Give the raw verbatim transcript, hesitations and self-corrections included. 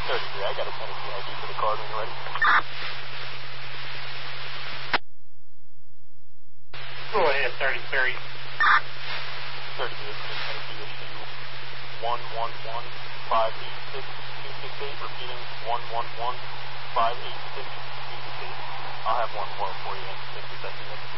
thirty-three, I got a Tennessee I D for the card when you're ready. Go ahead, thirty-three. thirty-three, it's in Tennessee issue one one one five eight six two six eight, repeating one one one five eight six two six eight. I'll have one more for you in just a second.